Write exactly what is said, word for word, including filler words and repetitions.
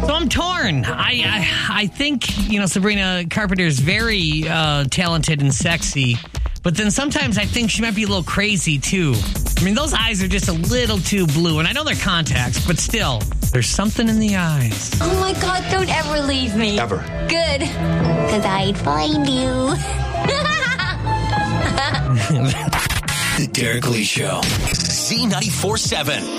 So I'm torn. I, I I think, you know, Sabrina Carpenter is very uh, talented and sexy, but then sometimes I think she might be a little crazy too. I mean, those eyes are just a little too blue, and I know they're contacts, but still, there's something in the eyes. Oh my God, don't ever leave me. Ever. Good. Because I'd find you. The Derek Lee Show. Z ninety-four seven.